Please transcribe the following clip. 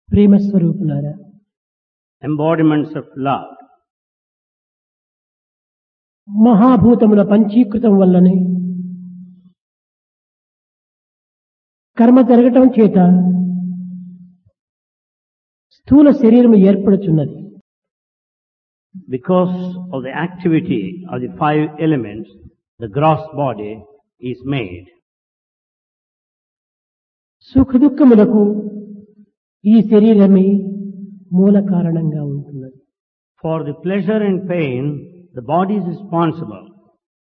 ప్రేమ స్వరూపులారా, embodiments of love. మహాభూతముల పంచీకృతం వల్లనే కర్మ జరగటం చేత స్థూల శరీరం ఏర్పడుచున్నది. Because of the activity of the five elements, the gross body is made. సుఖ దుఃఖములకు ఈ శరీరమే మూల కారణంగా ఉంటున్నది. For the pleasure and pain, the body is responsible.